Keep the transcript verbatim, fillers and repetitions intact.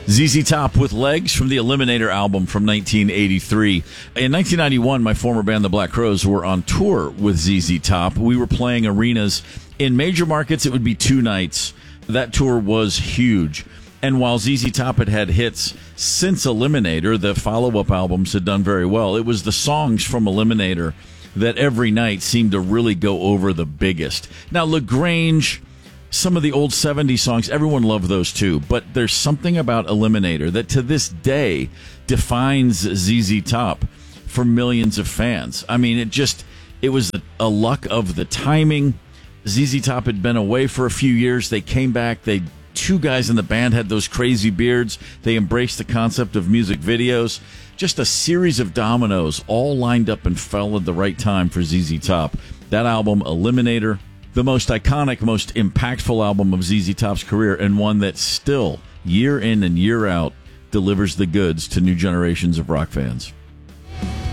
Z Z Top with Legs from the Eliminator album from nineteen eighty-three. In nineteen ninety-one, my former band, the Black Crowes, were on tour with Z Z Top. We were playing arenas. In major markets, it would be two nights. That tour was huge. And while Z Z Top had had hits since Eliminator, the follow-up albums had done very well. It was the songs from Eliminator that every night seemed to really go over the biggest. Now, LaGrange, some of the old seventies songs, everyone loved those too. But there's something about Eliminator that to this day defines Z Z Top for millions of fans. I mean, it just, it was a, a luck of the timing. Z Z Top had been away for a few years. They came back. They two guys in the band had those crazy beards. They embraced the concept of music videos. Just a series of dominoes all lined up and fell at the right time for Z Z Top. That album, Eliminator, the most iconic, most impactful album of Z Z Top's career, and one that still, year in and year out, delivers the goods to new generations of rock fans.